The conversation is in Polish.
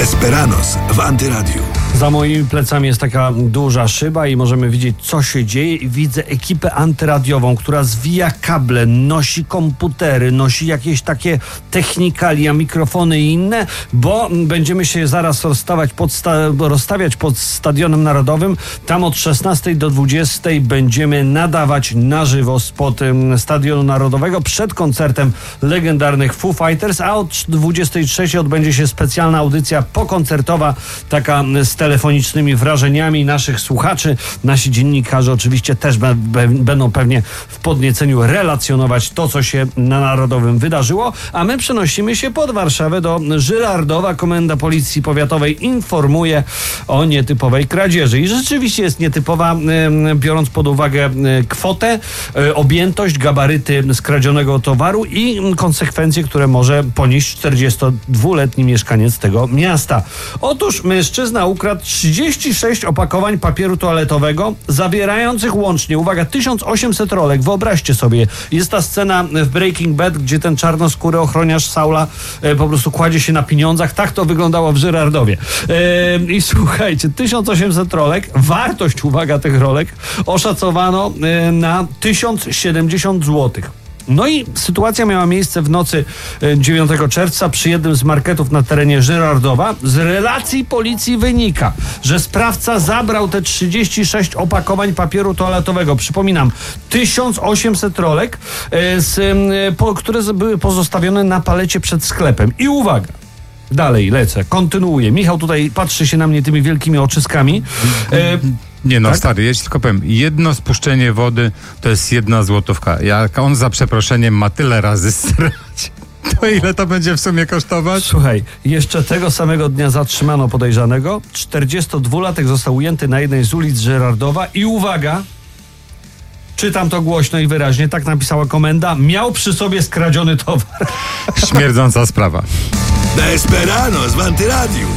Desperados w Antyradiu. Za moimi plecami jest taka duża szyba i możemy widzieć, co się dzieje. I widzę ekipę antyradiową, która zwija kable, nosi komputery, nosi jakieś takie technikalia, mikrofony i inne, bo będziemy się zaraz rozstawiać pod Stadionem Narodowym. Tam od 16 do 20 będziemy nadawać na żywo spod Stadionu Narodowego przed koncertem legendarnych Foo Fighters, a od 23 odbędzie się specjalna audycja pokoncertowa, taka z telefonicznymi wrażeniami naszych słuchaczy. Nasi dziennikarze oczywiście też będą pewnie w podnieceniu relacjonować to, co się na Narodowym wydarzyło, a my przenosimy się pod Warszawę do Żyrardowa. Komenda Policji Powiatowej informuje o nietypowej kradzieży. I rzeczywiście jest nietypowa, biorąc pod uwagę kwotę, objętość, gabaryty skradzionego towaru i konsekwencje, które może ponieść 42-letni mieszkaniec tego miasta. Otóż mężczyzna ukradł 36 opakowań papieru toaletowego, zawierających łącznie, uwaga, 1800 rolek. Wyobraźcie sobie, jest ta scena w Breaking Bad, gdzie ten czarnoskóry ochroniarz Saula po prostu kładzie się na pieniądzach. Tak to wyglądało w Żyrardowie. I słuchajcie, 1800 rolek, wartość, uwaga, tych rolek oszacowano na 1070 złotych. No i sytuacja miała miejsce w nocy 9 czerwca przy jednym z marketów na terenie Żyrardowa. Z relacji policji wynika, że sprawca zabrał te 36 opakowań papieru toaletowego. Przypominam, 1800 rolek, które były pozostawione na palecie przed sklepem. I uwaga, dalej lecę, kontynuuję. Michał tutaj patrzy się na mnie tymi wielkimi oczyskami. Nie no, tak? Stary, ja ci tylko powiem, jedno spuszczenie wody to jest 1 złotówka. Jak on za przeproszeniem ma tyle razy strać, to ile to będzie w sumie kosztować? Słuchaj, jeszcze tego samego dnia zatrzymano podejrzanego. 42-latek został ujęty na jednej z ulic Żyrardowa i uwaga, czytam to głośno i wyraźnie, tak napisała komenda, miał przy sobie skradziony towar. Śmierdząca sprawa. Desperados w Antyradiu.